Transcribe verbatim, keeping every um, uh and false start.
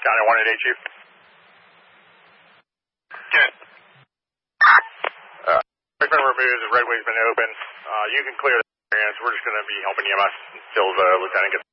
County one eighty-eight, Chief. Good. Uh, it's been removed. The redway's been open. Uh, you can clear the area. We're just going to be helping E M S until the lieutenant gets